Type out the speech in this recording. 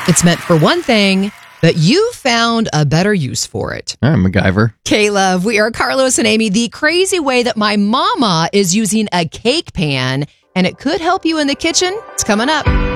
It's meant for one thing, but you found a better use for it. MacGyver. K-Love, we are Carlos and Amy. The crazy way that my mama is using a cake pan, and it could help you in the kitchen. It's coming up.